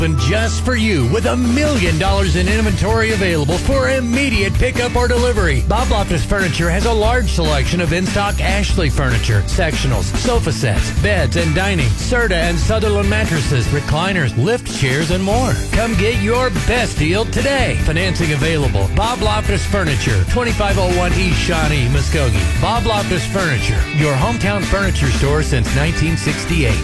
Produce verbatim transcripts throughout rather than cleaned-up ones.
Just for you, with a million dollars in inventory available for immediate pickup or delivery. Bob Loftus Furniture has a large selection of in-stock Ashley furniture, sectionals, sofa sets, beds and dining, Serta and Sutherland mattresses, recliners, lift chairs, and more. Come get your best deal today. Financing available. Bob Loftus Furniture, twenty-five oh one East Shawnee, Muskogee. Bob Loftus Furniture, your hometown furniture store since nineteen sixty-eight.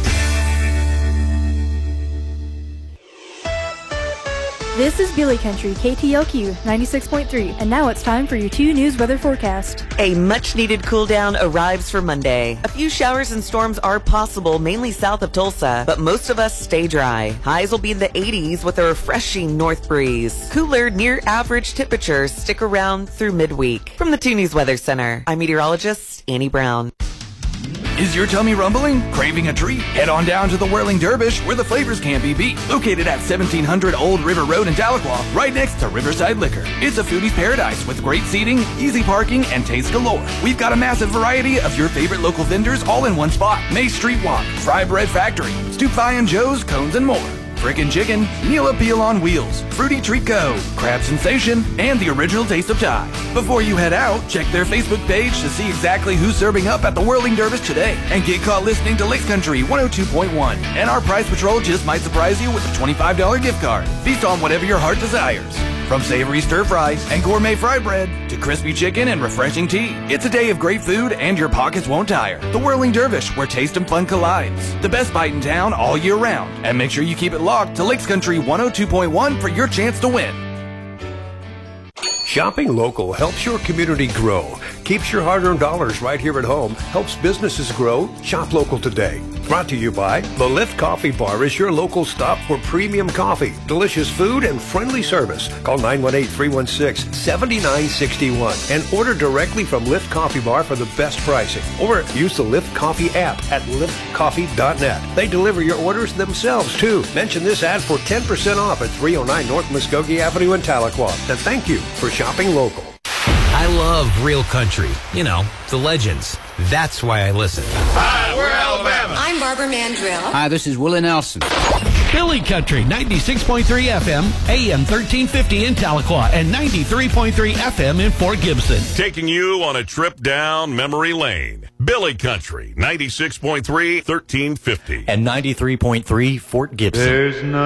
This is Billy Country, K T L Q ninety-six point three, and now it's time for your two News weather forecast. A much-needed cool-down arrives for Monday. A few showers and storms are possible, mainly south of Tulsa, but most of us stay dry. Highs will be in the eighties with a refreshing north breeze. Cooler, near-average temperatures stick around through midweek. From the two News Weather Center, I'm meteorologist Annie Brown. Is your tummy rumbling? Craving a treat? Head on down to the Whirling Dervish, where the flavors can't be beat. Located at seventeen hundred Old River Road in Tahlequah, right next to Riverside Liquor. It's a foodie's paradise with great seating, easy parking, and taste galore. We've got a massive variety of your favorite local vendors all in one spot. May Street Walk, Fry Bread Factory, Stoop Thigh and Joe's, Cones and more. Frickin' Chicken, Meal Appeal on Wheels, Fruity Treat Co., Crab Sensation, and the original Taste of Thai. Before you head out, check their Facebook page to see exactly who's serving up at the Whirling Dervish today. And get caught listening to Lakes Country one oh two point one. And our Price Patrol just might surprise you with a twenty-five dollars gift card. Feast on whatever your heart desires. From savory stir fries and gourmet fry bread to crispy chicken and refreshing tea, it's a day of great food and your pockets won't tire. The Whirling Dervish, where taste and fun collides. The best bite in town all year round. And make sure you keep it locked to Lakes Country one oh two point one for your chance to win. Shopping local helps your community grow, keeps your hard-earned dollars right here at home, helps businesses grow. Shop local today. Brought to you by The Lift Coffee Bar is your local stop for premium coffee, delicious food, and friendly service. Call nine one eight, three one six, seven nine six one and order directly from Lift Coffee Bar for the best pricing. Or use the Lift Coffee app at lift coffee dot net. They deliver your orders themselves, too. Mention this ad for ten percent off at three oh nine North Muskogee Avenue in Tahlequah. And thank you for shopping local. I love real country. You know, the legends. That's why I listen. Hi, we're Alabama. I'm Barbara Mandrill. Hi, this is Willie Nelson. Billy Country, ninety-six point three F M, A M thirteen fifty in Tahlequah, and ninety-three point three F M in Fort Gibson. Taking you on a trip down memory lane. Billy Country, ninety-six point three, thirteen fifty. And ninety-three point three Fort Gibson. There's no